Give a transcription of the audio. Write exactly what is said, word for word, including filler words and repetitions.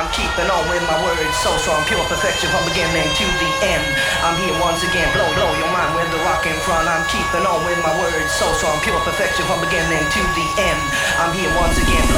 I'm keeping on with my words so strong, pure perfection from beginning to the end. I'm here once again, blow, blow your mind with the rock in front. I'm keeping on with my words so strong, pure perfection from beginning to the end. I'm here once again.